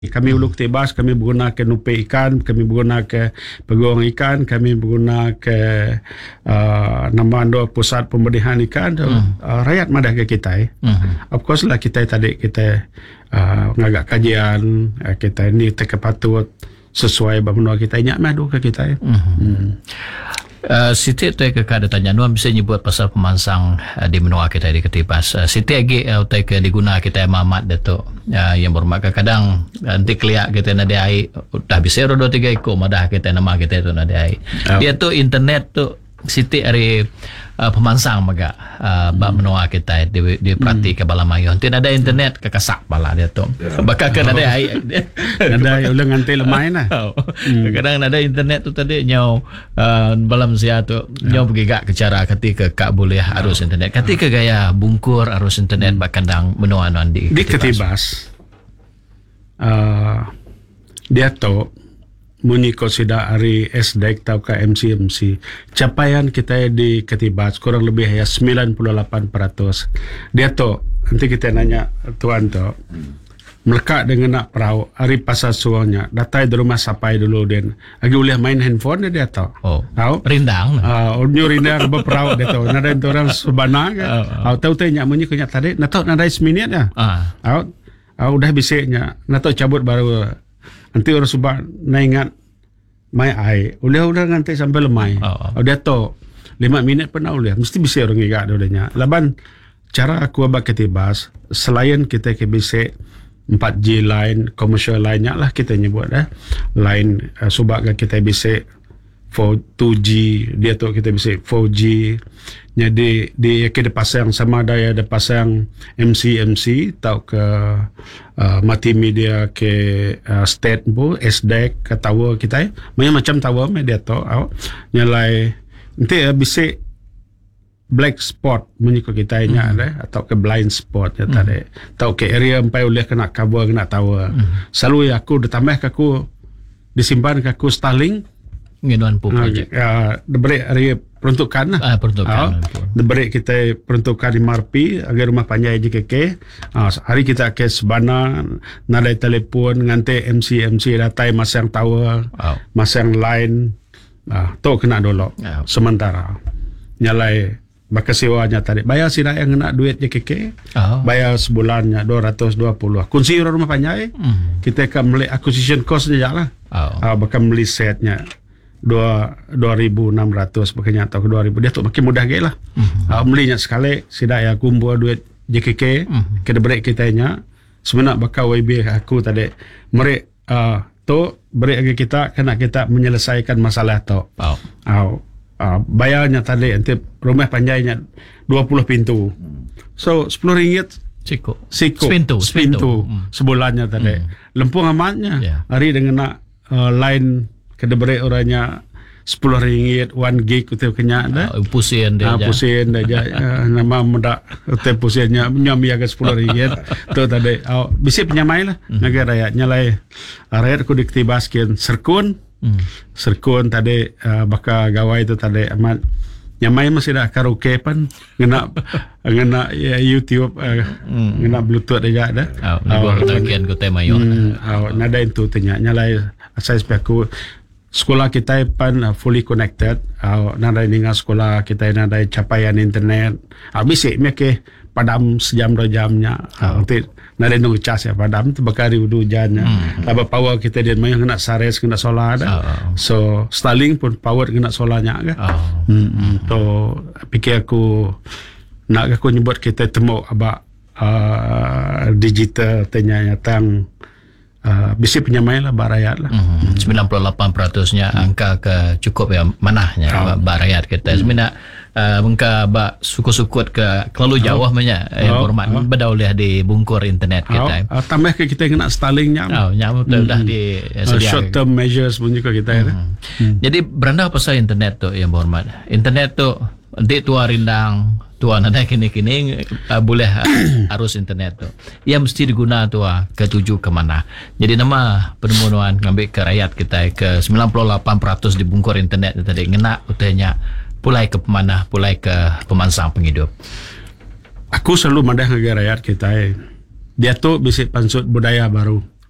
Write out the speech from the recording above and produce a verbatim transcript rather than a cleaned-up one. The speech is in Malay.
Kami Ulu Ketibas, kami menggunakan nupai ikan, kami menggunakan peguang ikan, kami menggunakan uh, nama ando pusat pemberian ikan. hmm. uh, rakyat madah ke kita. Eh. Hmm. Of course lah kita tadi kita uh, ngagak kajian, uh, kita ini terkepatut sesuai bagaimana kita ingat madu ke kita. Eh. Hmm. Hmm. Uh, Siti tu ke kada tanya nuan bisa nyebut pasal pemansang uh, di menua kita di Ketibas. Uh, Siti lagi uh, utai ke diguna kita mamat dato uh, yang bermak kadang nanti keliak kita nade ai dah bisa ro dua tiga iko madah kita nama kita tu nade ai. Oh. Dia tu internet tu Siti hari uh, pemansang maga uh, hmm. bab menua kita di di perhati hmm. ke Balamayon. Tidak ada internet ke kasak bala dia tu. Yeah. Bakal kan ada ai ada ulang nganti lemai nah. Oh. Hmm. Kadang ada internet tu tadi nyau uh, balam sia tu nyau pergi gak ke cara ketika kak boleh arus internet. Ketika gaya bungkur arus internet hmm. bakandang menua non di di Ketibas. Uh, dia tu muni konsida hari S D E C atau ke M C M C capaian kita di Ketibas kurang lebih ya sembilan puluh lapan peratus. Dia tu nanti kita nanya tuan tu melekat dengan nak perahu hari pasal suanya datai di rumah sapai dulu dan lagi boleh main handphone dia tu. Oh, tahu rindang ah uh, nyu rindang berperahu dia tu nada itu orang subana ke oh, oh. tahu tanya munyi kunya tadi nak tahu nada seminit ya ah uh. uh, udah bisiknya nak tahu cabut baru nanti orang subah naingat mai ai udah udah nanti sampai lemai. Oh, oh. Dia tu lima minit pernah udah mesti bisa orang ingat dodanya. Laban cara aku abak Ketibas selain kita ke bisik empat G line, commercial line lah kita nyebut dah. Line uh, subak kita bisik dua G, dia tu kita bisik empat G. Jadi di kita pasang sama ada ada pasang M C M C tau ke uh, multimedia ke uh, state bu S D E C ke tower kita macam macam tower media tu au nyalai nanti uh, bisik black spot menyiko kita nya mm. ada atau ke blind spot ya tadi mm. tau ke area empai boleh kena cover kena tower mm. selalu aku ditambah ke aku disimpan ke aku Starlink ngenuan pu project uh, diberi area peruntukan lah. Ah, peruntukan. Uh, diberi kita peruntukan di M R P agar rumah panjang J K K. Uh, hari kita ke sebana nadai telefon nganti M C M C datai masang tower, oh. masang line. Uh, tu kena dulu. Oh. Sementara nyalai bakal sewanya tadi. Bayar sih yang kena duit J K K. Oh. Bayar sebulannya dua ratus dua puluh. Kunci rumah panjang. Mm. Kita akan beli acquisition cost dia lah. Oh. Uh, bakal beli setnya. dua ribu enam ratus makanya atau dua ribu dia tu makin mudah gaya lah. Mm-hmm. Uh, belinya sekali sidak ya kumpul duit J K K mm-hmm. kita break kita nya sebenarnya bakal W B aku tadi merek uh, tu break lagi kita kena kita menyelesaikan masalah tu. Oh. Uh, uh, bayarnya tadi nanti rumah panjangnya dua puluh pintu. So sepuluh ringgit Siko. Siko. Sepintu. Sepintu. Mm. Sebulannya tadi. Mm. Lempung amatnya. Yeah. Hari dengan nak uh, line kada beri orangnya sepuluh ringgit one gig utai kenya dah uh, pusin dia uh, pusin dah ja uh, nama muda utai pusinnya nyami agak sepuluh ringgit tu tadi uh, bisa penyamai lah mm. negara rakyat nyalai uh, rakyat ku di Ketibas kian serkun mm. serkun tadi uh, baka gawai tu tadi amat nyamai masih dah karaoke pan ngena ngena ya, YouTube uh, mm. ngena Bluetooth aja dah oh, uh, uh, kian ku temayo mm, uh, nada itu tanya nyalai asal sepaku sekolah kita pan uh, fully connected. Uh, nada dengan sekolah kita nada capaian internet. Uh, bisik mereka padam sejam dua jamnya. Uh, nanti nada nunggu cas ya padam tu bakari udu hujannya. Hmm. Laba power kita dia main kena sares kena solar ada. Oh. So Starlink pun power kena solarnya kan. Oh. Hmm, hmm. So fikir aku nak aku nyebut kita temu abak uh, digital tanya tang Uh, bisa penyamai lah barayat lah. Mm-hmm. sembilan puluh lapan peratus-nya mm. angka ke cukup ya manahnya oh. barayat kita. Mm. Sebenarnya uh, mengka bak suku-sukut ke terlalu jauh oh. banyak oh. yang hormat oh. beda oleh di bungkur internet kita. Oh. Uh, tambah ke kita kena Starlink nyam. Oh, nyam mm. dah di uh, short term measures pun juga kita. Mm. Mm. Jadi beranda pasal internet tu yang hormat. Internet tu nanti tua rindang tuan ada kini-kini uh, boleh uh, arus internet tu. Ia mesti diguna tu uh, ketuju ke mana. Jadi nama penemuan ngambil ke rakyat kita ke sembilan puluh lapan peratus di bungkur internet tadi ngena utanya pulai ke mana, pulai ke pemansang penghidup. Aku selalu madah ngagak rakyat kita. Dia tu bisa pansut budaya baru.